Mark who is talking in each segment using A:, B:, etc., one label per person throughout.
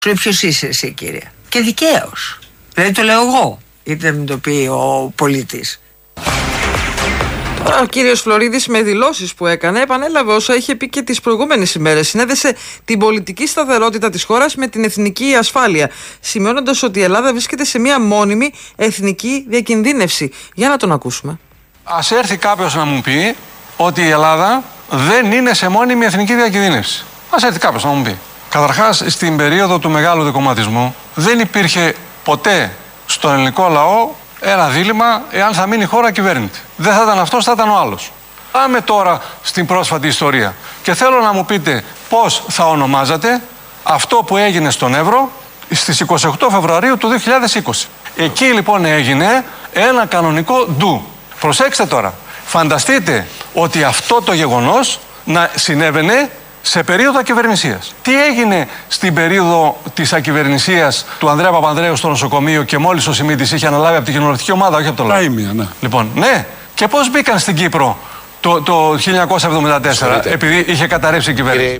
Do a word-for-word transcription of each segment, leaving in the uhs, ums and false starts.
A: Ποιος είσαι εσύ, κύριε? Και δικαίως. Δεν το λέω εγώ, είτε μην το πει ο πολίτης.
B: Ο κύριος Φλωρίδης, με δηλώσεις που έκανε, επανέλαβε όσα είχε πει και τις προηγούμενες ημέρες. Συνέδεσε την πολιτική σταθερότητα της χώρας με την εθνική ασφάλεια, σημειώνοντας ότι η Ελλάδα βρίσκεται σε μια μόνιμη εθνική διακινδύνευση. Για να τον ακούσουμε.
C: Ας έρθει κάποιος να μου πει ότι η Ελλάδα δεν είναι σε μόνιμη εθνική διακινδύνευση. Ας έρθει κάποιος να μου πει. Καταρχάς, στην περίοδο του μεγάλου δικομματισμού δεν υπήρχε ποτέ στον ελληνικό λαό ένα δίλημμα εάν θα μείνει η χώρα κυβέρνητη. Δεν θα ήταν αυτός, θα ήταν ο άλλος. Πάμε τώρα στην πρόσφατη ιστορία και θέλω να μου πείτε πώς θα ονομάζατε αυτό που έγινε στον Εύρο στις είκοσι οκτώ Φεβρουαρίου του δύο χιλιάδες είκοσι. Εκεί λοιπόν έγινε ένα κανονικό ντου. Προσέξτε τώρα, φανταστείτε ότι αυτό το γεγονός να συνέβαινε σε περίοδο ακυβερνησίας. Τι έγινε στην περίοδο της ακυβερνησίας του Ανδρέα Παπανδρέου στο νοσοκομείο και μόλις ο Σιμίτης είχε αναλάβει από την κοινοβουλευτική ομάδα, όχι από το λαό. Ναι. Λοιπόν, ναι. Και πώς μπήκαν στην Κύπρο το, το χίλια εννιακόσια εβδομήντα τέσσερα, Σωρείτε. επειδή είχε καταρρεύσει η κυβέρνηση.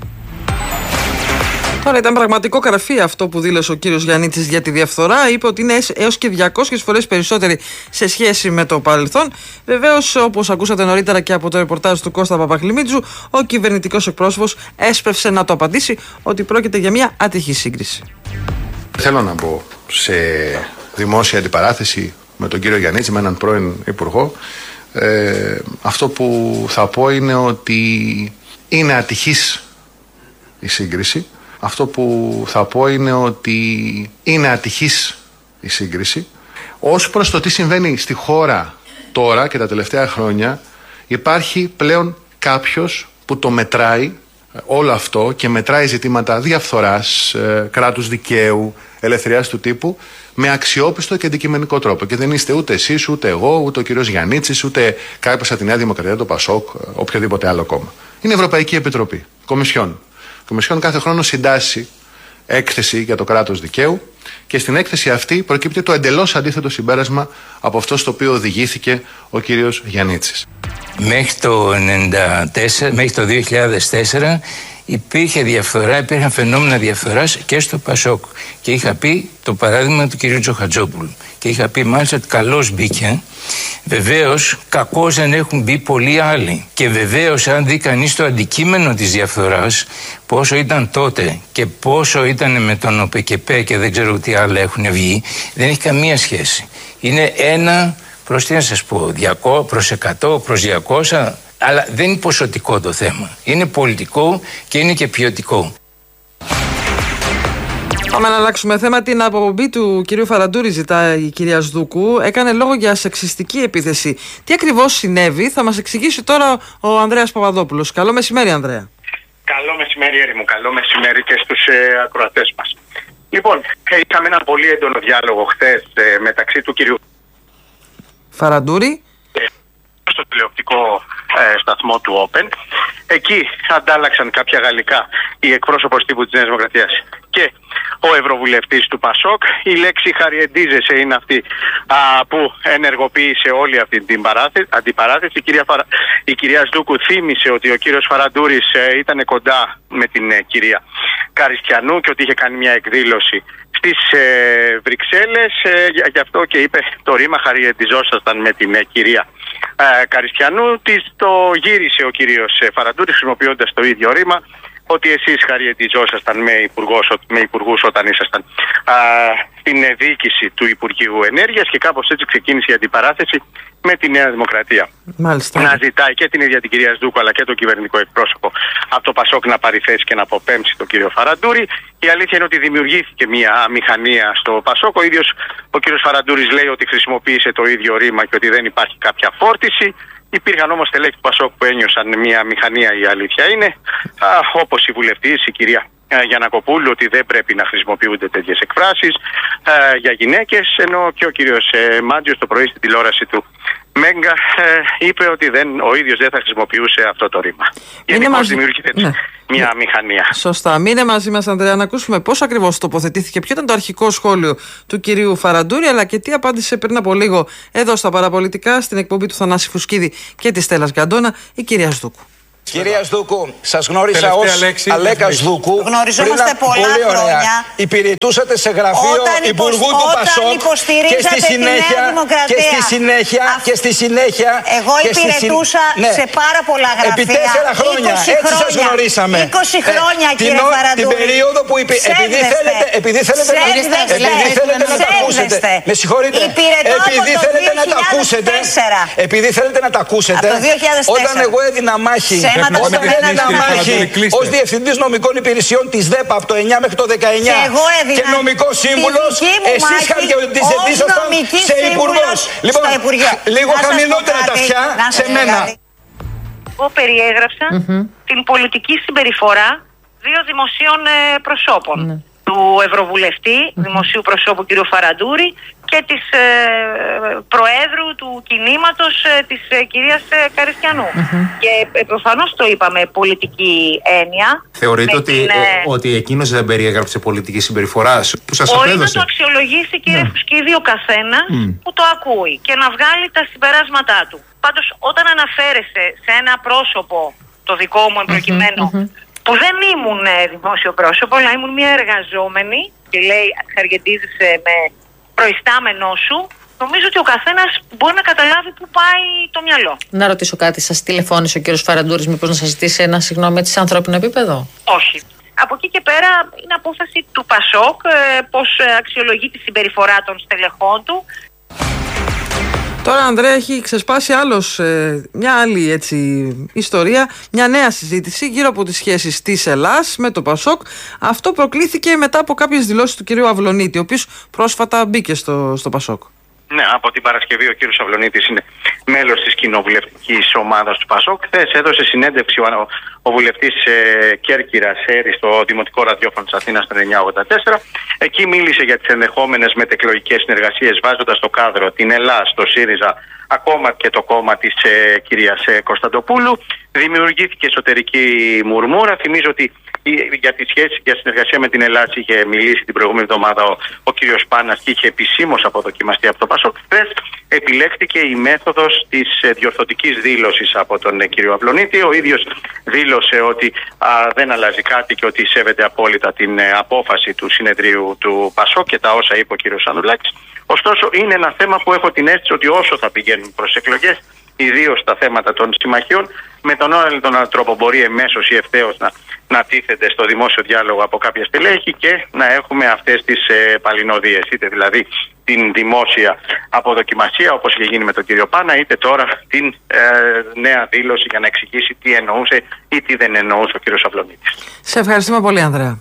B: Τώρα ήταν πραγματικό καρφί αυτό που δήλωσε ο κύριος Γιαννίτσης για τη διαφθορά. Είπε ότι είναι έως και διακόσιες φορές περισσότερη σε σχέση με το παρελθόν. Βεβαίως, όπως ακούσατε νωρίτερα και από το ρεπορτάζ του Κώστα Παπαχλημίτζου, ο κυβερνητικός εκπρόσωπος έσπευσε να το απαντήσει ότι πρόκειται για μια ατυχή σύγκριση.
D: Θέλω να μπω σε δημόσια αντιπαράθεση με τον κύριο Γιαννίτση, με έναν πρώην υπουργό. Ε, αυτό που θα πω είναι ότι είναι ατυχής η σύγκριση. Αυτό που θα πω είναι ότι είναι ατυχής η σύγκριση. Ως προς το τι συμβαίνει στη χώρα τώρα και τα τελευταία χρόνια, υπάρχει πλέον κάποιος που το μετράει όλο αυτό και μετράει ζητήματα διαφθοράς, κράτους δικαίου, ελευθερίας του τύπου με αξιόπιστο και αντικειμενικό τρόπο. Και δεν είστε ούτε εσείς, ούτε εγώ, ούτε ο κύριος Γιαννίτσης, ούτε κάποιος από τη Νέα Δημοκρατία, το Πασόκ, οποιοδήποτε άλλο κόμμα. Είναι η Ευρωπαϊκή Επιτροπή, Κομισιόν. Η Κομισιόν κάθε χρόνο συντάσσει έκθεση για το κράτος δικαίου και στην έκθεση αυτή προκύπτει το εντελώς αντίθετο συμπέρασμα από αυτό στο οποίο οδηγήθηκε ο κύριος Γιαννίτσης.
E: Μέχρι το, ενενήντα τέσσερα, μέχρι το δύο χιλιάδες τέσσερα υπήρχε διαφθορά, υπήρχαν φαινόμενα διαφθοράς και στο Πασόκ. Και είχα πει το παράδειγμα του κυρίου Τζοχατζόπουλου. Και είχα πει μάλιστα ότι καλώς μπήκε. Βεβαίως, κακώς δεν έχουν μπει πολλοί άλλοι. Και βεβαίως, αν δει κανείς το αντικείμενο της διαφθοράς, πόσο ήταν τότε και πόσο ήταν με τον ΟΠΕΚΕΠΕ και δεν ξέρω τι άλλα έχουν βγει, δεν έχει καμία σχέση. Είναι ένα προς τι να σας πω, διακόσια, προς εκατό, προς διακόσια. Αλλά δεν είναι ποσοτικό το θέμα. Είναι πολιτικό και είναι και ποιοτικό.
B: Πάμε να αλλάξουμε θέμα. Την αποπομπή του κυρίου Φαραντούρη ζητάει η κυρία Σδούκου. Έκανε λόγο για σεξιστική επίθεση. Τι ακριβώς συνέβη θα μας εξηγήσει τώρα ο Ανδρέας Παπαδόπουλος. Καλό μεσημέρι, Ανδρέα.
F: Καλό μεσημέρι, Έρημου. Καλό μεσημέρι και στους ε, ακροατές μας. Λοιπόν, είχαμε ένα πολύ έντονο διάλογο χθες ε, μεταξύ του κυρίου
B: Φαραντούρη
F: στο τηλεοπτικό ε, σταθμό του Open. Εκεί αντάλλαξαν κάποια γαλλικά η εκπρόσωπος τύπου της Νέας Δημοκρατίας και ο ευρωβουλευτής του Πασόκ. Η λέξη χαριεντίζεσαι είναι αυτή α, που ενεργοποίησε όλη αυτή την παράθεση, αντιπαράθεση. Η κυρία, Φαρα... η κυρία Σδούκου θύμισε ότι ο κύριος Φαραντούρης ε, ήταν κοντά με την ε, κυρία Καριστιανού και ότι είχε κάνει μια εκδήλωση στις ε, Βρυξέλλες. Ε, γι' αυτό και είπε το ρήμα χαριεντιζόσασταν με την ε, κυρία ε, Καριστιανού. Της το γύρισε ο κύριος ε, Φαραντούρης χρησιμοποιώντας το ίδιο ρήμα, ότι εσείς χαριεντιζόσασταν με, με υπουργούς όταν ήσασταν α, στην διοίκηση του Υπουργείου Ενέργειας και κάπως έτσι ξεκίνησε η αντιπαράθεση με τη Νέα Δημοκρατία.
B: Μάλιστα.
F: Να ζητάει και την ίδια την κυρία Σδούκου αλλά και τον κυβερνητικό εκπρόσωπο από το Πασόκ να πάρει θέση και να αποπέμψει τον κύριο Φαραντούρη. Η αλήθεια είναι ότι δημιουργήθηκε μια μηχανία στο Πασόκ. Ο ίδιος ο κύριος Φαραντούρης λέει ότι χρησιμοποίησε το ίδιο ρήμα και ότι δεν υπάρχει κάποια φόρτιση. Υπήρχαν όμως στελέχη του Πασόκ που ένιωσαν μια μηχανία, η αλήθεια είναι, α, όπως η βουλευτής, η κυρία α, Γιαννακοπούλου, ότι δεν πρέπει να χρησιμοποιούνται τέτοιες εκφράσεις α, για γυναίκες, ενώ και ο κύριος ε, Μάντζιος το πρωί στην τηλεόραση του Μέγκα ε, είπε ότι δεν, ο ίδιος δεν θα χρησιμοποιούσε αυτό το ρήμα. Γενικώς μαζί... δημιουργείται ναι. μια ναι. μηχανία.
B: Σωστά. Μείνε μαζί μας, Ανδρέα, να ακούσουμε πώς ακριβώς τοποθετήθηκε, ποιο ήταν το αρχικό σχόλιο του κυρίου Φαραντούρη, αλλά και τι απάντησε πριν από λίγο εδώ στα Παραπολιτικά, στην εκπομπή του Θανάση Φουσκίδη και της Στέλλας Γκαντόνα, η κυρία Σδούκου.
G: Κυρία Σδούκου, σας γνώρισα ως Αλέκας Σδούκου.
H: Γνωριζόμαστε πολλά
G: πολύ ωραία.
H: χρόνια.
G: Υπηρετούσατε σε γραφείο
H: Όταν
G: Υπουργού
H: υποσ...
G: του Πασόκ και στη συνέχεια και στη συνέχεια
H: Α...
G: και στη συνέχεια
H: εγώ υπηρετούσα
G: στη... ναι.
H: σε πάρα πολλά γραφεία.
G: Επί τέσσερα χρόνια, έτσι σας γνωρίσαμε.
H: είκοσι χρόνια ε, κύριε
G: την,
H: Φαραντούρη.
G: Την περίοδο που υπη... επειδή θέλετε, επειδή θέλετε, να... επειδή θέλετε να τα ακούσετε. Με συγχωρείτε. Επειδή θέλετε να τα ακούσετε. Επειδή θέλετε να τα ακούσετε. Όταν εγώ έδινα μάχη Όταν έδινα μάχη ως Διευθυντής Νομικών Υπηρεσιών της ΔΕΠΑ από το εννιά μέχρι το δεκαεννιά και, και νομικός σύμβουλος, εσείς χαρακτηριζόσασταν σε υπουργός. Λοιπόν, λίγο χαμηλότερα τα αυτιά σε μένα.
I: Εγώ περιέγραψα mm-hmm. την πολιτική συμπεριφορά δύο δημοσίων ε, προσώπων. Mm-hmm. Του Ευρωβουλευτή, mm-hmm. δημοσίου προσώπου κ. Φαραντούρη και της ε, Προέδρου του κινήματος ε, της ε, κυρίας ε, Καριστιανού. Mm-hmm. Και ε, προφανώς το είπαμε πολιτική έννοια.
J: Θεωρείτε ότι,
I: την, ε,
J: ότι εκείνος δεν περιέγραψε πολιτική συμπεριφορά που σας
I: μπορεί
J: απέδωσε?
I: Να το αξιολογήσει κύριε mm. Φουσκίδη ο καθένας mm. που το ακούει και να βγάλει τα συμπεράσματά του. Πάντως όταν αναφέρεσαι σε ένα πρόσωπο, το δικό μου εμπροκειμένο, mm-hmm. που δεν ήμουν δημόσιο πρόσωπο, αλλά ήμουν μια εργαζόμενη και λέει χαργεντίζεσαι με προϊστάμενό σου, νομίζω ότι ο καθένας μπορεί να καταλάβει πού πάει το μυαλό.
K: Να ρωτήσω κάτι, σας τηλεφώνησε ο κύριος Φαραντούρης μήπως να σας ζητήσει ένα συγγνώμη έτσι σε ανθρώπινο επίπεδο?
I: Όχι. Από εκεί και πέρα είναι απόφαση του Πασόκ πώς αξιολογεί τη συμπεριφορά των στελεχών του.
B: Τώρα, Ανδρέα, έχει ξεσπάσει άλλος, ε, μια άλλη έτσι, ιστορία, μια νέα συζήτηση γύρω από τις σχέσεις της Ελλάς με το Πασόκ. Αυτό προκλήθηκε μετά από κάποιες δηλώσεις του κυρίου Αυλωνίτη, ο οποίος πρόσφατα μπήκε στο, στο Πασόκ.
F: Ναι, από την Παρασκευή ο κύριος Αυλωνίτης είναι μέλος της κοινοβουλευτικής ομάδας του Πασόκ. Χθες έδωσε συνέντευξη ο, ο βουλευτής ε, Κέρκυρας Έρη στο Δημοτικό Ραδιόφωνο της Αθήνας στο εννιακόσια ογδόντα τέσσερα. Εκεί μίλησε για τις ενδεχόμενες μετεκλογικές συνεργασίες, βάζοντας στο κάδρο την Ελλάς, το ΣΥΡΙΖΑ, ακόμα και το κόμμα της ε, κυρίας ε, Κωνσταντοπούλου. Δημιουργήθηκε εσωτερική μουρμούρα. Θυμίζω ότι για τη σχέση, για συνεργασία με την Ελλάδα είχε μιλήσει την προηγούμενη εβδομάδα ο, ο κύριος Πάνας και είχε επισήμως αποδοκιμαστεί από το Πασόκ. Χθες επιλέχθηκε η μέθοδος της διορθωτικής δήλωσης από τον κύριο Αυλωνίτη. Ο ίδιος δήλωσε ότι α, δεν αλλάζει κάτι και ότι σέβεται απόλυτα την ε, απόφαση του συνεδρίου του Πασόκ και τα όσα είπε ο κύριος Ανδρουλάκης. Ωστόσο, είναι ένα θέμα που έχω την αίσθηση ότι όσο θα πηγαίνουν προς εκλογές, ιδίως στα θέματα των συμμαχιών, με τον άλλο τον τρόπο μπορεί εμέσως ή ευθέως να, να τίθενται στο δημόσιο διάλογο από κάποια στελέχη και να έχουμε αυτές τις ε, παλινοδίες, είτε δηλαδή την δημόσια αποδοκιμασία όπως είχε γίνει με τον κύριο Πάνα, είτε τώρα την ε, νέα δήλωση για να εξηγήσει τι εννοούσε ή τι δεν εννοούσε ο κύριος Αυλωνίτης.
B: Σε ευχαριστούμε πολύ, Ανδρέα.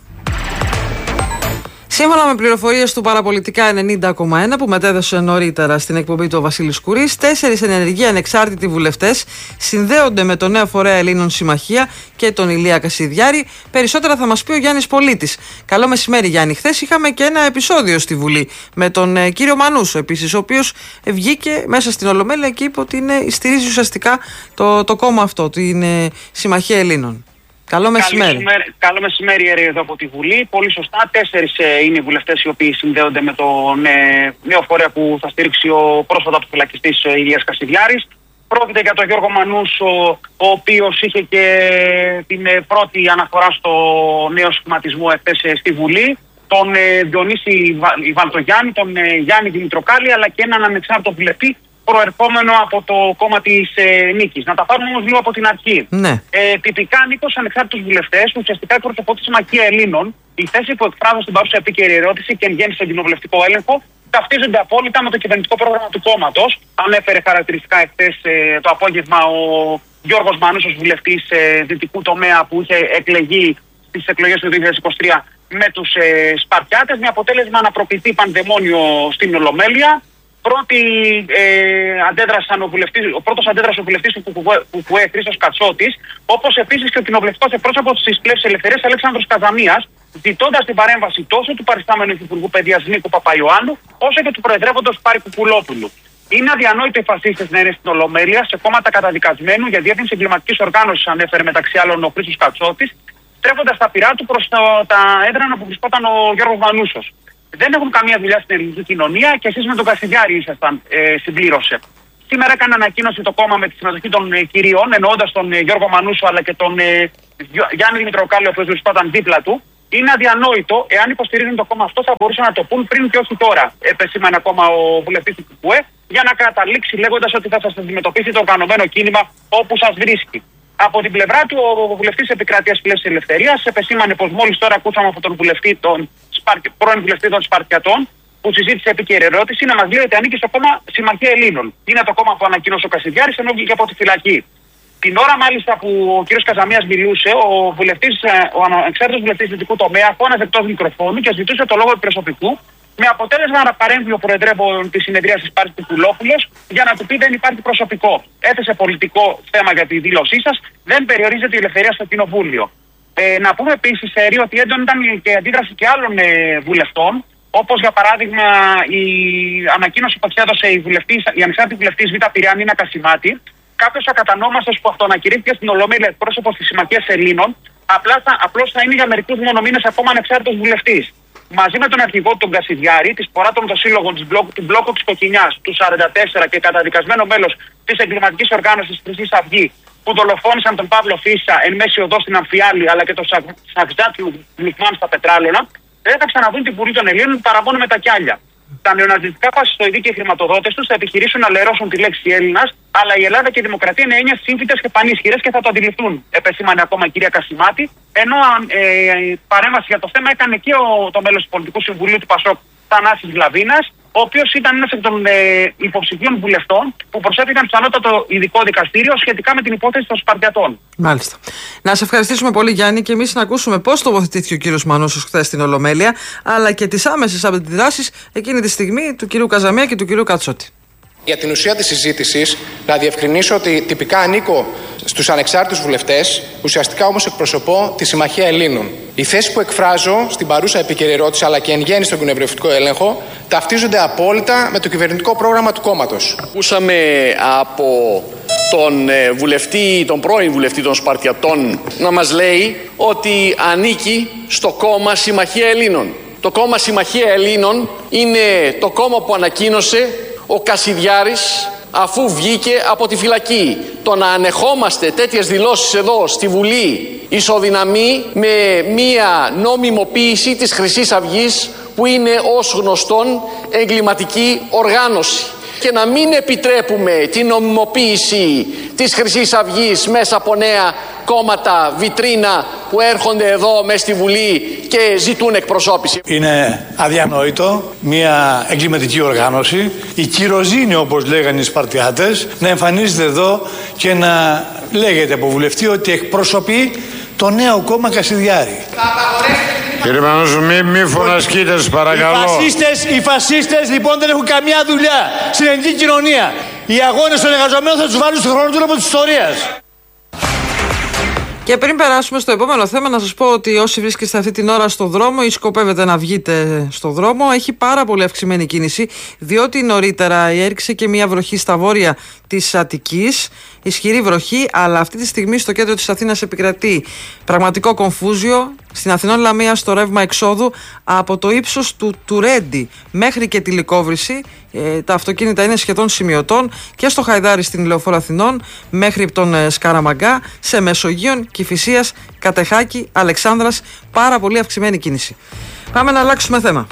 B: Σύμφωνα με πληροφορίες του Παραπολιτικά ενενήντα κόμμα ένα που μετέδωσε νωρίτερα στην εκπομπή του ο Βασίλης Κουρής, τέσσερις ενεργοί ανεξάρτητοι βουλευτές συνδέονται με τον νέο φορέα Ελλήνων Συμμαχία και τον Ηλία Κασιδιάρη. Περισσότερα θα μας πει ο Γιάννης Πολίτης. Καλό μεσημέρι, Γιάννη. Χθες είχαμε και ένα επεισόδιο στη Βουλή με τον ε, κύριο Μανούσο επίσης, ο οποίος βγήκε μέσα στην Ολομέλεια και είπε ότι είναι, στηρίζει ουσιαστικά το, το κόμμα αυτό, την ε, Συμμαχία Ελλήνων. Καλό μεσημέρι.
L: μεσημέρι. Καλό μεσημέρι, Έρη, εδώ από τη Βουλή. Πολύ σωστά, τέσσερις ε, είναι οι βουλευτές οι οποίοι συνδέονται με τον ε, νέο φορέα που θα στηρίξει ο πρόσφατα αποφυλακιστής ε, Ηλίας Κασιδιάρης. Πρόκειται για τον Γιώργο Μανούσο, ο οποίος είχε και την ε, πρώτη αναφορά στο νέο σχηματισμό εχθές ε, στη Βουλή. Τον ε, Διονύση Βαλτογιάννη, τον ε, Γιάννη Δημητροκάλη, αλλά και έναν ανεξάρτητο βουλευτή προερχόμενο από το κόμμα της ε, Νίκης. Να τα πάρουμε όμως λίγο από την αρχή.
B: Ναι.
L: Ε, τυπικά ανήκω στους ανεξάρτητους βουλευτές, που ουσιαστικά εκπροσωπώ τη Συμμαχία Ελλήνων. Η θέση που εκφράζω στην παρούσα επίκαιρη ερώτηση και εν γέννη στον κοινοβουλευτικό έλεγχο ταυτίζονται απόλυτα με το κυβερνητικό πρόγραμμα του κόμματος. Ανέφερε χαρακτηριστικά εχθές ε, το απόγευμα ο Γιώργος Μανούσος, βουλευτής ε, δυτικού τομέα που είχε εκλεγεί στις εκλογές του δύο χιλιάδες είκοσι τρία με τους ε, Σπαρτιάτες, με αποτέλεσμα να προκληθεί πανδαιμόνιο στην Ολομέλεια. Πρώτη, ε, αντέδρασαν ο, βουλευτής, ο πρώτος αντέδρασε ο βουλευτής του Κουκουέ, Χρήστος Κατσότης, όπως επίσης και ο κοινοβουλευτικός εκπρόσωπος της Πλεύσης Ελευθερίας, Αλέξανδρος Καζαμίας, ζητώντας την παρέμβαση τόσο του παριστάμενου Υπουργού Παιδείας Νίκου Παπαϊωάννου, όσο και του Προεδρεύοντος Πάρη Κουκουλόπουλου. Είναι αδιανόητο οι φασίστες να είναι στην Ολομέλεια σε κόμματα καταδικασμένου για διεύθυνση εγκληματικής οργάνωσης, ανέφερε μεταξύ άλλων ο Χρήστος Κατσότης, στρέφοντας τα πυρά του προς το, τα έδρανα που βρισκόταν ο Γιώργος Μανούσος. Δεν έχουν καμία δουλειά στην ελληνική κοινωνία και εσείς με τον Κασιδιάρη ήσασταν, ε, συμπλήρωσε. Σήμερα έκανε ανακοίνωση το κόμμα με τη συμμετοχή των ε, κυρίων, εννοώντας τον ε, Γιώργο Μανούσο αλλά και τον ε, Γιάννη Δημητροκάλη, ο οποίος βρισκόταν δίπλα του. Είναι αδιανόητο, εάν υποστηρίζουν το κόμμα αυτό, θα μπορούσαν να το πούν πριν και όχι τώρα. Επεσήμανε ακόμα ο βουλευτής του ΚΚΕ, για να καταλήξει λέγοντας ότι θα σας αντιμετωπίσει το οργανωμένο κίνημα όπου σας βρίσκει. Από την πλευρά του, ο βουλευτής Επικρατείας Πλεύσης Ελευθερίας επεσήμανε πως μόλις τώρα ακούσαμε από τον βουλευτή, τον Σπαρ... πρώην βουλευτή των Σπαρτιατών, που συζήτησε επίκαιρη ερώτηση, να μας λέει ότι ανήκει στο κόμμα Συμμαχία Ελλήνων. Είναι το κόμμα που ανακοίνωσε ο Κασιδιάρης, ενώ βγήκε από τη φυλακή. Την ώρα μάλιστα που ο κ. Καζαμίας μιλούσε, ο, βουλευτής, ο ανεξάρτητος βουλευτής δυτικού τομέα φώναζε εκτός μικροφώνου και ζητούσε το λόγο προσωπικού, με αποτέλεσμα να παρέμβει ο προεδρεύων της συνεδρίας της Πάρτης Πουλόπουλος για να του πει δεν υπάρχει προσωπικό. Έθεσε πολιτικό θέμα για τη δήλωσή σας, δεν περιορίζεται η ελευθερία στο κοινοβούλιο. Ε, να πούμε επίσης, Ερή, ότι έντονη ήταν και αντίδραση και άλλων ε, βουλευτών, όπως για παράδειγμα η ανακοίνωση που εξέδωσε η, η ανεξάρτητη βουλευτής Β' Πειραιά Νίνα Κασιμάτη. Κάποιος ακατανόμαστος που αυτοανακηρύχθηκε στην Ολομέλεια εκπρόσωπος της Συμμαχίας Ελλήνων, απλώς θα είναι για μερικούς μόνο μήνες ακόμα ανεξάρτητος βουλευτής. Μαζί με τον αρχηγό τον Κασιδιάρη, τη σποράτων των σύλλογων της μπλοκ, του Μπλόκου της Κοκκινιάς, του σαράντα τέσσερα και καταδικασμένο μέλος της εγκληματικής οργάνωσης Χρυσής Αυγή, που δολοφόνησαν τον Παύλο Φίσα εν μέση οδό στην Αμφιάλη, αλλά και τον Σαγζάτιου Γλουκμάν στα Πετράλωνα, δεν θα ξαναβούν την Βουλή των Ελλήνων παρά μόνο με τα κιάλια. Τα νεοναζιστικά φασιστοειδή και οι χρηματοδότες τους θα επιχειρήσουν να λερώσουν τη λέξη Έλληνας, αλλά η Ελλάδα και η δημοκρατία είναι έννοιες σύμφυτες και πανίσχυρες και θα το αντιληφθούν, επεσήμανε ακόμα η κυρία Κασιμάτη. Ενώ ε, παρέμβαση για το θέμα έκανε και ο, το μέλος του Πολιτικού Συμβουλίου του Πασόκ, Θανάσης Βλαβίνας, ο οποίος ήταν ένας εκ των ε, υποψηφίων βουλευτών που προσέφηκαν στο ανώτατο ειδικό δικαστήριο σχετικά με την υπόθεση των Σπαρτιατών.
B: Μάλιστα. Να σε ευχαριστήσουμε πολύ, Γιάννη, και εμείς να ακούσουμε πώς τοποθετήθηκε ο κύριος Μανούσος χθες στην Ολομέλεια, αλλά και τις άμεσες αντιδράσεις εκείνη τη στιγμή του κυρίου Καζαμία και του κυρίου Κατσότη.
M: Για την ουσία της συζήτησης, να διευκρινίσω ότι τυπικά ανήκω στους ανεξάρτητους βουλευτές, ουσιαστικά όμως εκπροσωπώ τη Συμμαχία Ελλήνων. Οι θέσεις που εκφράζω στην παρούσα επίκαιρη ερώτηση, αλλά και εν γέννη στον κοινοβουλευτικό έλεγχο, ταυτίζονται απόλυτα με το κυβερνητικό πρόγραμμα του κόμματος.
N: Ακούσαμε από τον βουλευτή, τον πρώην βουλευτή των Σπαρτιατών, να μας λέει ότι ανήκει στο κόμμα Συμμαχία Ελλήνων. Το κόμμα Συμμαχία Ελλήνων είναι το κόμμα που ανακοίνωσε ο Κασιδιάρης αφού βγήκε από τη φυλακή. Το να ανεχόμαστε τέτοιες δηλώσεις εδώ στη Βουλή ισοδυναμεί με μία νομιμοποίηση της Χρυσής Αυγής, που είναι ως γνωστόν εγκληματική οργάνωση. Και να μην επιτρέπουμε την νομιμοποίηση της Χρυσής Αυγής μέσα από νέα κόμματα βιτρίνα που έρχονται εδώ μέσα στη Βουλή και ζητούν εκπροσώπηση.
O: Είναι αδιανόητο μια εγκληματική οργάνωση, η κυροζήνη όπως λέγανε οι Σπαρτιάτες, να εμφανίζεται εδώ και να λέγεται από βουλευτή ότι εκπροσωπεί το νέο κόμμα Κασιδιάρη.
P: Κύριε Μανούσου, μη, μη φωνασκείτε, σας παρακαλώ.
O: Οι φασίστες, οι φασίστες λοιπόν δεν έχουν καμιά δουλειά στην ελληνική κοινωνία. Οι αγώνες των εργαζομένων θα τους βάλουν στο χρονοτούρνο της ιστορίας.
B: Και πριν περάσουμε στο επόμενο θέμα, να σας πω ότι όσοι βρίσκεστε αυτή την ώρα στο δρόμο ή σκοπεύετε να βγείτε στο δρόμο, έχει πάρα πολύ αυξημένη κίνηση, διότι νωρίτερα έριξε και μια βροχή στα βόρεια της Αττικής, ισχυρή βροχή, αλλά αυτή τη στιγμή στο κέντρο της Αθήνας επικρατεί πραγματικό κομφούζιο. Στην Αθηνών Λαμία, στο ρεύμα εξόδου από το ύψος του Τουρέντι μέχρι και τη Λυκόβρηση, ε, τα αυτοκίνητα είναι σχεδόν σημειωτών, και στο Χαϊδάρι στην Λεωφόρο Αθηνών μέχρι τον ε, Σκαραμαγκά, σε Μεσογείον, Κηφισίας, Κατεχάκη, Αλεξάνδρας, πάρα πολύ αυξημένη κίνηση. Πάμε να αλλάξουμε θέμα.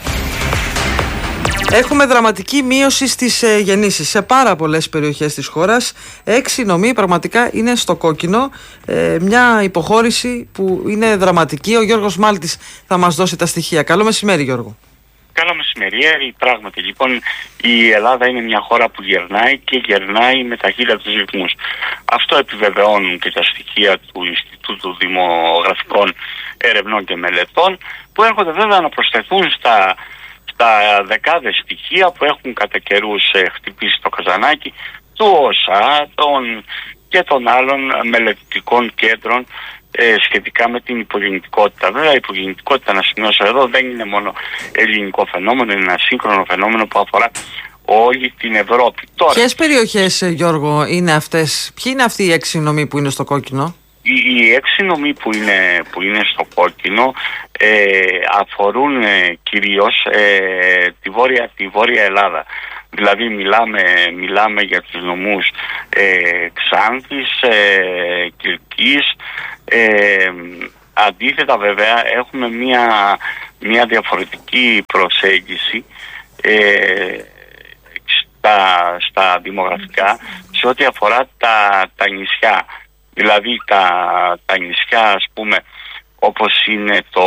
B: Έχουμε δραματική μείωση στις ε, γεννήσεις σε πάρα πολλές περιοχές της χώρας. Έξι νομοί πραγματικά είναι στο κόκκινο. Ε, μια υποχώρηση που είναι δραματική. Ο Γιώργος Μάλτης θα μας δώσει τα στοιχεία. Καλό μεσημέρι, Γιώργο.
Q: Καλό μεσημέρι. Πράγματι, λοιπόν, η Ελλάδα είναι μια χώρα που γερνάει και γερνάει με ταχύτατους ρυθμούς. Αυτό επιβεβαιώνουν και τα στοιχεία του Ινστιτούτου Δημογραφικών Ερευνών και Μελετών, που έρχονται βέβαια να προσθεθούν στα τα δεκάδες στοιχεία που έχουν κατά καιρούς ε, χτυπήσει το καζανάκι του ΩΣΑ των, και των άλλων μελετητικών κέντρων ε, σχετικά με την υπογεννητικότητα. Βέβαια, η υπογεννητικότητα, να σημειώσω εδώ, δεν είναι μόνο ελληνικό φαινόμενο, είναι ένα σύγχρονο φαινόμενο που αφορά όλη την Ευρώπη.
B: Ποιες περιοχές, Γιώργο, είναι αυτές, ποιοι είναι αυτοί οι έξι νομοί που είναι στο κόκκινο?
Q: Οι, οι έξι νομοί που είναι, που είναι στο κόκκινο ε, αφορούν ε, κυρίως ε, τη, βόρεια, τη Βόρεια Ελλάδα. Δηλαδή μιλάμε, μιλάμε για τους νομούς ε, Ξάνθης, ε, Κυρκής. Ε, αντίθετα βέβαια έχουμε μια, μια διαφορετική προσέγγιση ε, στα, στα δημογραφικά σε ό,τι αφορά τα, τα νησιά. Δηλαδή τα, τα νησιά, ας πούμε, όπως είναι το,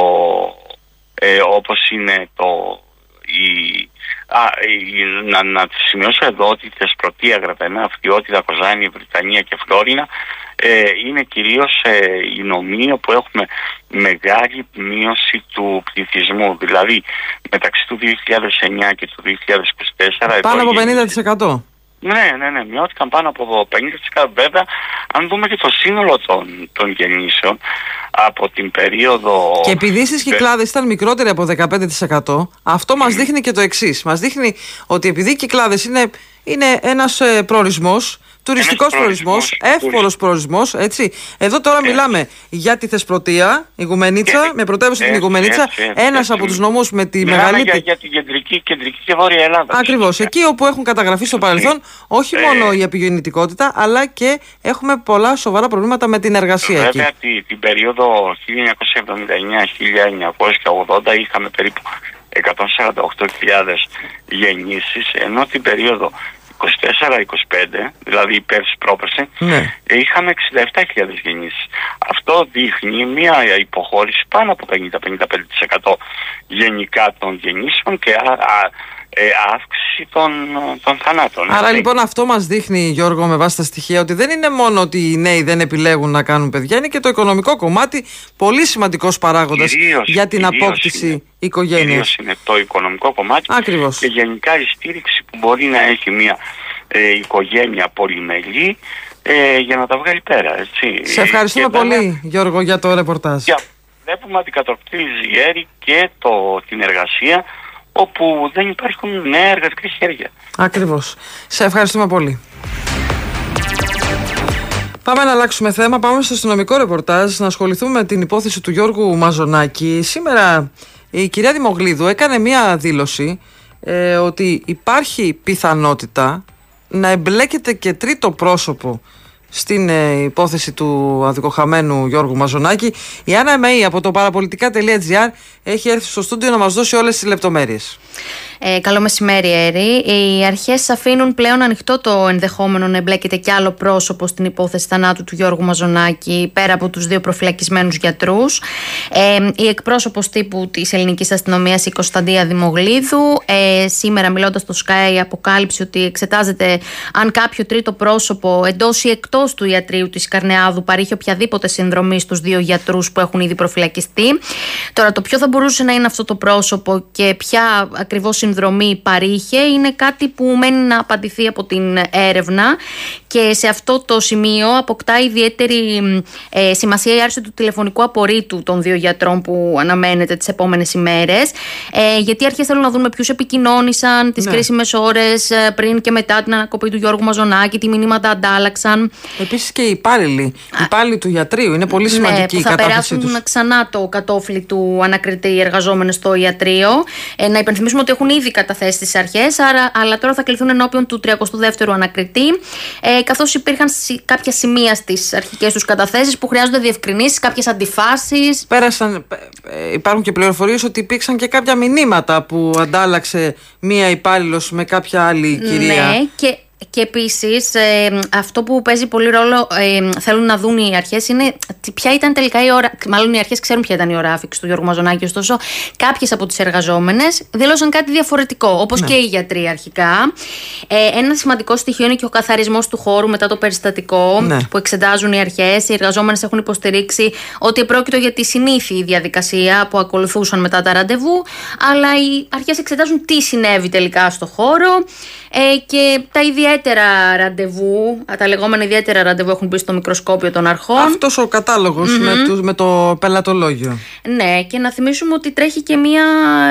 Q: ε, όπως είναι το η, α, η, να, να σημειώσω εδώ ότι η Θεσπρωτεία, Γραβενά, Αυτιότητα, Κοζάνη, Βρυτανία και Φλόρινα ε, είναι κυρίως ε, οι νομοί όπου έχουμε μεγάλη μείωση του πληθυσμού. Δηλαδή μεταξύ του δύο χιλιάδες εννιά και του δύο χιλιάδες είκοσι τέσσερα
B: πάνω από πενήντα τοις εκατό.
Q: Ναι, ναι, ναι, μειώθηκαν πάνω από πενήντα τοις εκατό. Βέβαια, αν δούμε και το σύνολο των, των γεννήσεων από την περίοδο...
B: Και επειδή στις Κυκλάδες ήταν μικρότεροι από δεκαπέντε τοις εκατό, αυτό μας δείχνει και το εξής. Μας δείχνει ότι επειδή οι Κυκλάδες είναι, είναι ένας ε, προορισμός, τουριστικός προορισμός, εύπορος προορισμός, έτσι. Εδώ τώρα έτσι. Μιλάμε για τη Θεσπρωτεία, η Γουμενίτσα, με πρωτεύουσα την Γουμενίτσα, ένας από τους νομούς με τη
Q: μιλάμε
B: μεγαλύτερη.
Q: Για, για την κεντρική, κεντρική και βόρεια Ελλάδα.
B: Ακριβώς. Εκεί όπου έχουν καταγραφεί στο παρελθόν όχι μόνο η επιγεννητικότητα, αλλά και έχουμε πολλά σοβαρά προβλήματα με την εργασία.
Q: Βέβαια,
B: εκεί.
Q: Την, την περίοδο χίλια εννιακόσια εβδομήντα εννιά με χίλια εννιακόσια ογδόντα είχαμε περίπου εκατόν σαράντα οκτώ χιλιάδες γεννήσεις, ενώ την περίοδο είκοσι τέσσερα είκοσι πέντε, δηλαδή πέρσι πρόπερσι, ναι. είχαμε εξήντα επτά χιλιάδες γεννήσεις. Αυτό δείχνει μια υποχώρηση πάνω από πενήντα με πενήντα πέντε τοις εκατό γενικά των γεννήσεων και α, α, ε, αύξηση των, των θανάτων.
B: Άρα έτσι. Λοιπόν αυτό μας δείχνει, Γιώργο, με βάση τα στοιχεία, ότι δεν είναι μόνο ότι οι νέοι δεν επιλέγουν να κάνουν παιδιά, είναι και το οικονομικό κομμάτι πολύ σημαντικός παράγοντας κυρίως, για την κυρίως απόκτηση είναι, οικογένειας.
Q: Κυρίως είναι το οικονομικό κομμάτι.
B: Ακριβώς.
Q: Και γενικά η στήριξη που μπορεί να έχει μια ε, οικογένεια πολυμελή ε, για να τα βγάλει πέρα. Έτσι.
B: Σε ευχαριστούμε και πολύ, βέβαια, Γιώργο, για το ρεπορτάζ.
Q: Για, βλέπουμε αντικατοπτρίζει η ΕΡΗ και το, την εργασία, όπου δεν υπάρχουν νέα εργατικά χέρια.
B: Ακριβώς. Σε ευχαριστούμε πολύ. Πάμε να αλλάξουμε θέμα. Πάμε στο αστυνομικό ρεπορτάζ να ασχοληθούμε με την υπόθεση του Γιώργου Μαζονάκη. Σήμερα η κυρία Δημογλίδου έκανε μία δήλωση ε, ότι υπάρχει πιθανότητα να εμπλέκεται και τρίτο πρόσωπο στην ε, υπόθεση του αδικοχαμένου Γιώργου Μαζονάκη. Η Άννα Εμεή από το παραπολιτικά τελεία τζι άρ έχει έρθει στο στούντιο να μας δώσει όλες τις λεπτομέρειες.
R: Ε, καλό μεσημέρι, Έρη. Οι αρχές αφήνουν πλέον ανοιχτό το ενδεχόμενο να εμπλέκεται κι άλλο πρόσωπο στην υπόθεση θανάτου του Γιώργου Μαζονάκη, πέρα από τους δύο προφυλακισμένους γιατρούς. Ε, η εκπρόσωπος τύπου της ελληνικής αστυνομίας, η Κωνσταντία Δημογλίδου, ε, σήμερα μιλώντας στο Sky, αποκάλυψε ότι εξετάζεται αν κάποιο τρίτο πρόσωπο εντός ή εκτός του ιατρείου της Καρνεάδου παρήχε οποιαδήποτε συνδρομή στους δύο γιατρούς που έχουν ήδη προφυλακιστεί. Τώρα, το ποιο θα μπορούσε να είναι αυτό το πρόσωπο και ποια ακριβώς συνδρομή παρήχε είναι κάτι που μένει να απαντηθεί από την έρευνα, και σε αυτό το σημείο αποκτά ιδιαίτερη ε, σημασία η άρση του τηλεφωνικού απορρίτου των δύο γιατρών που αναμένεται τις επόμενες ημέρες, ε, γιατί οι αρχές θέλουν να δουν με ποιους επικοινώνησαν τις ναι. κρίσιμες ώρες ε, πριν και μετά την ανακοπή του Γιώργου Μαζονάκη, τι μηνύματα αντάλλαξαν.
B: Επίσης και οι υπάλληλοι, οι υπάλληλοι του ιατρείου είναι πολύ σημαντική, ναι, η κατάθεσή τους.
R: Θα περάσουν ξανά το κατόφλι του ανακριτή οι εργαζόμενοι στο ιατρείο. Ε, να υπενθυμίσουμε ότι έχουν ήδη καταθέσει τις αρχές, άρα, αλλά τώρα θα κληθούν ενώπιον του τριακοστού δεύτερου ανακριτή, ε, καθώς υπήρχαν κάποια σημεία στις αρχικές τους καταθέσεις που χρειάζονται διευκρινήσεις, κάποιες αντιφάσεις.
B: Πέρασαν, ε, υπάρχουν και πληροφορίες ότι υπήρξαν και κάποια μηνύματα που αντάλλαξε μία υπάλληλος με κάποια άλλη κυρία.
R: Ναι, και Και επίσης ε, αυτό που παίζει πολύ ρόλο, ε, θέλουν να δουν οι αρχές, είναι ποια ήταν τελικά η ώρα. Μάλλον οι αρχές ξέρουν ποια ήταν η ώρα άφηξη του Γιώργου Μαζονάκη. Ωστόσο, κάποιες από τις εργαζόμενες δήλωσαν κάτι διαφορετικό, όπως ναι. και οι γιατροί αρχικά. Ε, ένα σημαντικό στοιχείο είναι και ο καθαρισμός του χώρου μετά το περιστατικό, ναι. που εξετάζουν οι αρχές. Οι εργαζόμενες έχουν υποστηρίξει ότι επρόκειτο για τη συνήθη διαδικασία που ακολουθούσαν μετά τα ραντεβού, αλλά οι αρχές εξετάζουν τι συνέβη τελικά στο χώρο. Ε, και τα ιδιαίτερα ραντεβού, τα λεγόμενα ιδιαίτερα ραντεβού έχουν μπει στο μικροσκόπιο των αρχών.
B: Αυτός ο κατάλογος mm-hmm. με, το, με το πελατολόγιο.
R: Ναι, και να θυμίσουμε ότι τρέχει και μία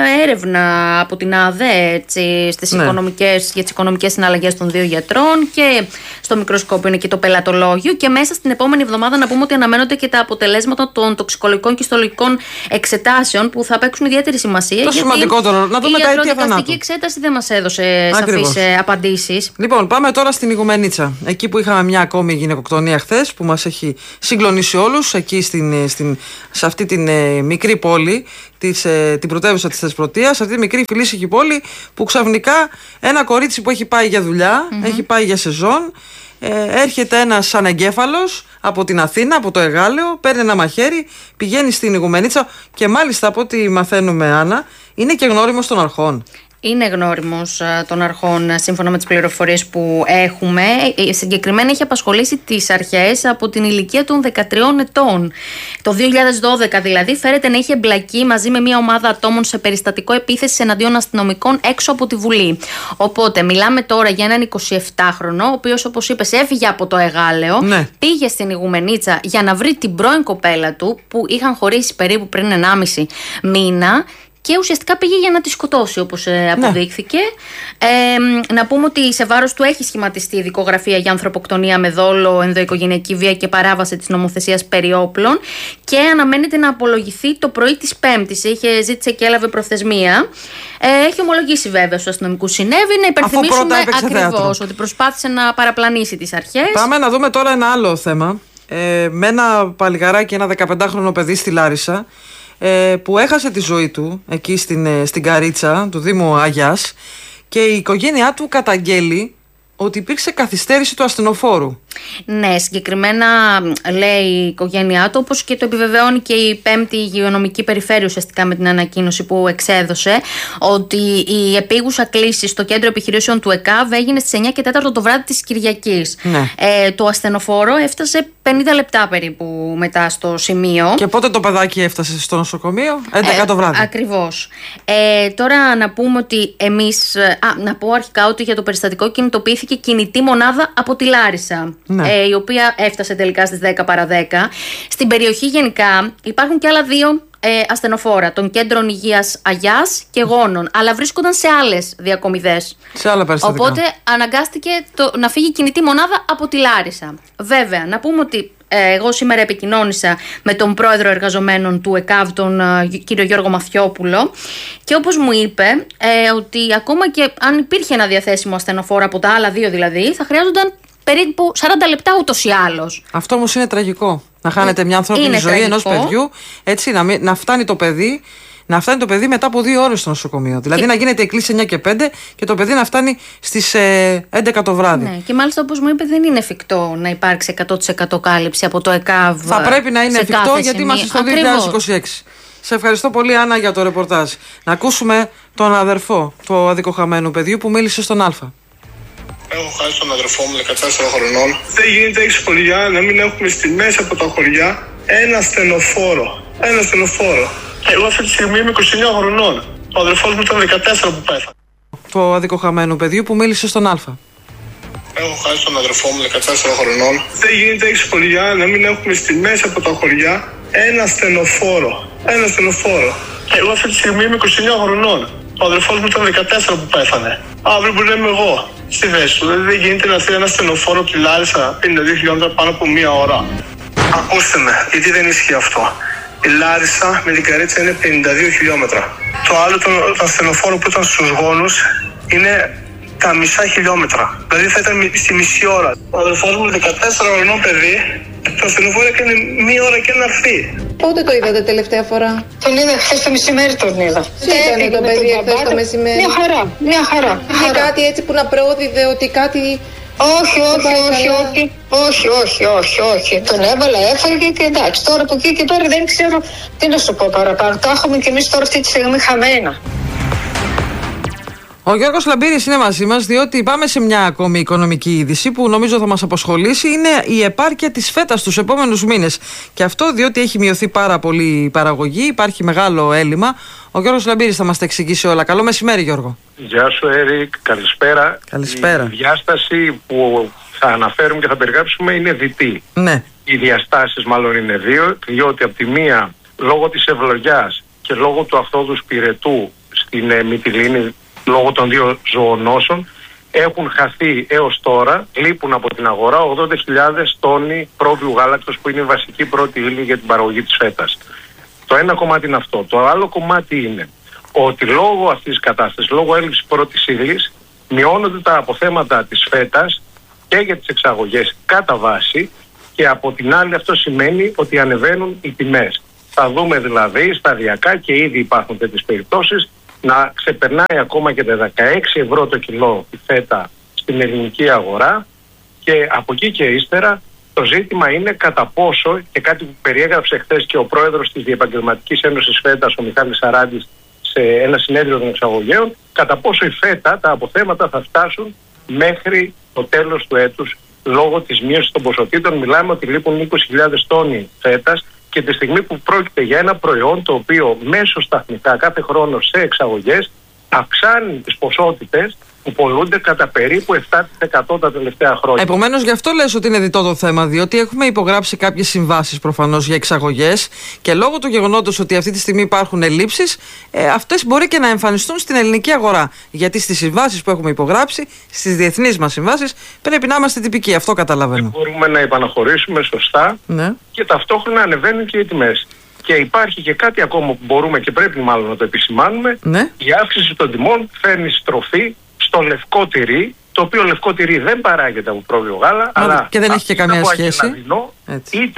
R: έρευνα από την ΑΔΕ έτσι, στις ναι. οικονομικές, για τις οικονομικές συναλλαγές των δύο γιατρών, και στο μικροσκόπιο είναι και το πελατολόγιο, και μέσα στην επόμενη εβδομάδα να πούμε ότι αναμένονται και τα αποτελέσματα των τοξικολογικών και ιστολογικών εξετάσεων που θα παίξουν ιδιαίτερη σημασία.
B: Το σημαντικότερο, να δούμε τα αίτια θανάτου.
R: Η ιατροδικαστική εξέταση δεν μας έδωσε σαφείς ε, απαντήσεις.
B: Λοιπόν, πάμε τώρα στην Ιγουμενίτσα. Εκεί που είχαμε μια ακόμη γυναικοκτονία χθες, που μας έχει συγκλονίσει όλους, εκεί στην, στην, σε αυτή την ε, μικρή πόλη, της, ε, την πρωτεύουσα της Θεσπρωτείας, σε αυτή τη μικρή φιλήσυχη πόλη, που ξαφνικά ένα κορίτσι που έχει πάει για δουλειά, mm-hmm. έχει πάει για σεζόν, ε, έρχεται ένας ανεγκέφαλος από την Αθήνα, από το Εγάλεο, παίρνει ένα μαχαίρι, πηγαίνει στην Ιγουμενίτσα και μάλιστα από ό,τι μαθαίνουμε, Άννα, είναι και γνώριμος των αρχών.
R: Είναι γνώριμος των αρχών, σύμφωνα με τις πληροφορίες που έχουμε. Συγκεκριμένα έχει απασχολήσει τις αρχές από την ηλικία των δεκατριών ετών. Το δύο χιλιάδες δώδεκα δηλαδή φέρεται να είχε εμπλακεί μαζί με μια ομάδα ατόμων σε περιστατικό επίθεση εναντίον αστυνομικών έξω από τη Βουλή. Οπότε μιλάμε τώρα για έναν εικοσιεπτάχρονο, ο οποίος, όπως είπες, έφυγε από το Εγάλεο, ναι. πήγε στην Ιγουμενίτσα για να βρει την πρώην κοπέλα του που είχαν χωρίσει περίπου πριν ενάμιση μήνα. Και ουσιαστικά πήγε για να τη σκοτώσει, όπως ε, αποδείχθηκε. Ναι. Ε, να πούμε ότι σε βάρος του έχει σχηματιστεί η δικογραφία για ανθρωποκτονία με δόλο, ενδοοικογενειακή βία και παράβαση της νομοθεσίας περί όπλων. Και αναμένεται να απολογηθεί το πρωί της Πέμπτης. Είχε ζήτησε και έλαβε προθεσμία. Ε, έχει ομολογήσει βέβαια στους αστυνομικούς συνέβη. Να υπενθυμίσουμε ακριβώς ότι προσπάθησε να παραπλανήσει τις αρχές.
B: Πάμε να δούμε τώρα ένα άλλο θέμα. Ε, με ένα παλιγαράκι, ένα δεκαπεντάχρονο παιδί στη Λάρισα, που έχασε τη ζωή του εκεί στην, στην Καρίτσα του Δήμου Αγιάς, και η οικογένειά του καταγγέλει ότι υπήρξε καθυστέρηση του ασθενοφόρου.
R: Ναι, συγκεκριμένα λέει η οικογένειά του, όπως και το επιβεβαιώνει και η πέμπτη υγειονομική περιφέρεια ουσιαστικά με την ανακοίνωση που εξέδωσε, ότι η επίγουσα κλήση στο κέντρο επιχειρήσεων του ΕΚΑΒ έγινε στις εννιά και τέσσερα το βράδυ της Κυριακής. Ναι. Ε, το ασθενοφόρο έφτασε πενήντα λεπτά περίπου μετά στο σημείο.
B: Και πότε το παιδάκι έφτασε στο νοσοκομείο? έντεκα ε, το βράδυ.
R: Ακριβώς. Ε, τώρα να πούμε ότι εμείς. Α, να πω αρχικά ότι για το περιστατικό κινητοποιήθηκε κινητή μονάδα από τη Λάρισα. Ναι. Ε, η οποία έφτασε τελικά στις δέκα παρά δέκα. Στην περιοχή γενικά υπάρχουν και άλλα δύο ε, ασθενοφόρα των κέντρων υγείας Αγιάς και Γόνων, αλλά βρίσκονταν σε άλλες διακομιδές.
B: Σε άλλα περιστατικά.
R: Οπότε αναγκάστηκε το, να φύγει κινητή μονάδα από τη Λάρισα. Βέβαια, να πούμε ότι ε, εγώ σήμερα επικοινώνησα με τον πρόεδρο εργαζομένων του ΕΚΑΒ, τον ε, κύριο Γιώργο Μαθιόπουλο, και όπως μου είπε ε, ότι ακόμα και αν υπήρχε ένα διαθέσιμο ασθενοφόρο από τα άλλα δύο δηλαδή, θα χρειάζονταν περίπου σαράντα λεπτά ούτως ή άλλως.
B: Αυτό όμως είναι τραγικό. Να χάνετε μια ανθρώπινη ζωή ενός παιδιού, έτσι, να, μην, να φτάνει το παιδί. Να φτάνει το παιδί μετά από δύο ώρες στο νοσοκομείο. Δηλαδή και να γίνεται η κλήση εννιά και πέντε και το παιδί να φτάνει στις ε, έντεκα το βράδυ.
R: Ναι, και μάλιστα, όπως μου είπε, δεν είναι εφικτό να υπάρξει εκατό τοις εκατό κάλυψη από το ΕΚΑΒ.
B: Θα πρέπει να είναι εφικτό, γιατί είμαστε στο δύο χιλιάδες είκοσι έξι. Σε ευχαριστώ πολύ, Άννα, για το ρεπορτάζ. Να ακούσουμε τον αδερφό του αδικοχαμένου παιδιού που μίλησε στον Α.
S: Έχω χάσει τον αδερφό μου δεκατέσσερα χρονών. Δεν γίνεται έξι χωριά να μην έχουμε στη μέση από τα χωριά ένα στενοφόρο. Ένα στενοφόρο. Εγώ αυτή τη στιγμή είμαι είκοσι εννιά χρονών. Ο αδερφός μου ήταν δεκατέσσερα που πέθανε.
B: Το αδικοχαμένου παιδιού που μίλησε στον Α.
S: Έχω χάσει τον αδερφό μου δεκατέσσερα χρονών. Δεν γίνεται έξι χωριά να μην έχουμε στη μέση από τα χωριά ένα στενοφόρο. Ένα στενοφόρο. Εγώ αυτή τη στιγμή είμαι είκοσι εννιά χρονών. Ο αδερφός μου ήταν δεκατέσσερα που πέθανε. Αύριο μπορεί να είμαι εγώ στη θέση του. Δηλαδή δεν γίνεται να θέλει ένα στενοφόρο από τη Λάρισα πενήντα δύο χιλιόμετρα πάνω από μία ώρα. Ακούστε με, γιατί δεν ισχύει αυτό. Η Λάρισα με την Καρίτσα είναι πενήντα δύο χιλιόμετρα. Το άλλο, το, το ασθενοφόρο που ήταν στους Γόνους, είναι τα μισά χιλιόμετρα. Δηλαδή θα ήταν στη μισή ώρα. Ο αδερφός μου δεκατέσσερα χρονών παιδί, το ασθενοφόρο έκανε μία ώρα και να έρθει.
T: Πότε το είδατε τελευταία φορά?
U: Τον είδα χθες το μεσημέρι, τον είδα.
T: Τι έκανε το παιδί χθες το μεσημέρι?
U: Μια χαρά, μια χαρά.
T: Είχε κάτι έτσι που να προώδηδε ότι κάτι...
U: Όχι, όχι, όχι, όχι, όχι, όχι, όχι, όχι. Τον έβαλα, έφαγε και εντάξει. Τώρα από εκεί και πέρα δεν ξέρω τι να σου πω παραπάνω. Τα έχουμε κι εμείς τώρα αυτή τη στιγμή χαμένα.
B: Ο Γιώργος Λαμπύρης είναι μαζί μας, διότι πάμε σε μια ακόμη οικονομική είδηση που νομίζω θα μας απασχολήσει. Είναι η επάρκεια της φέτας τους επόμενους μήνες. Και αυτό διότι έχει μειωθεί πάρα πολύ η παραγωγή, υπάρχει μεγάλο έλλειμμα. Ο Γιώργος Λαμπύρης θα μας τα εξηγήσει όλα. Καλό μεσημέρι, Γιώργο.
V: Γεια σου, Έρικ. Καλησπέρα.
B: Καλησπέρα.
V: Η διάσταση που θα αναφέρουμε και θα περιγράψουμε είναι διτή.
B: Ναι.
V: Οι διαστάσεις μάλλον είναι δύο, διότι από τη μία, λόγω της ευλογιάς και λόγω του αυθόδους πυρετού στην ε, Μυτιλήνη, λόγω των δύο ζωονόσων, έχουν χαθεί έως τώρα, λείπουν από την αγορά ογδόντα χιλιάδες τόνοι πρόβειου γάλακτος, που είναι η βασική πρώτη ύλη για την παραγωγή της φέτας. Το ένα κομμάτι είναι αυτό. Το άλλο κομμάτι είναι ότι λόγω αυτής της κατάστασης, λόγω έλλειψης πρώτης ύλης, Μειώνονται τα αποθέματα της φέτας και για τις εξαγωγές κατά βάση και από την άλλη αυτό σημαίνει ότι ανεβαίνουν οι τιμές. Θα δούμε δηλαδή σταδιακά και ήδη υπάρχουν τέτοιες περιπτώσεις να ξεπερνάει ακόμα και τα δεκαέξι ευρώ το κιλό η φέτα στην ελληνική αγορά και από εκεί και ύστερα το ζήτημα είναι κατά πόσο, και κάτι που περιέγραψε χθες και ο πρόεδρος της Διεπαγγελματικής Ένωσης Φέτας, ο Μιχάλης Σαράντης, σε ένα συνέδριο των εξαγωγέων, κατά πόσο η φέτα, τα αποθέματα θα φτάσουν μέχρι το τέλος του έτους λόγω της μείωσης των ποσοτήτων. Μιλάμε ότι λείπουν είκοσι χιλιάδες τόνοι φέτας και τη στιγμή που πρόκειται για ένα προϊόν το οποίο μέσω σταθμικά κάθε χρόνο σε εξαγωγές αυξάνει τις ποσότητες που πολλούνται κατά περίπου επτά τοις εκατό τα τελευταία χρόνια.
B: Επομένως, γι' αυτό λες ότι είναι διτό το θέμα, διότι έχουμε υπογράψει κάποιες συμβάσεις προφανώς για εξαγωγές και λόγω του γεγονότος ότι αυτή τη στιγμή υπάρχουν ελλείψεις, ε, αυτές μπορεί και να εμφανιστούν στην ελληνική αγορά. Γιατί στις συμβάσεις που έχουμε υπογράψει, στις διεθνείς μας συμβάσεις, πρέπει να είμαστε τυπικοί. Αυτό καταλαβαίνω.
V: Δεν μπορούμε να υπαναχωρήσουμε σωστά, ναι, και ταυτόχρονα ανεβαίνουν και οι τιμές. Και υπάρχει και κάτι ακόμα που μπορούμε και πρέπει μάλλον να το επισημάνουμε. Ναι. Η αύξηση των τιμών φέρνει στροφή στο λευκό τυρί, το οποίο λευκό τυρί δεν παράγεται από πρόβιο γάλα, αλλά
B: και δεν έχει και καμία σχέση.
V: Είτε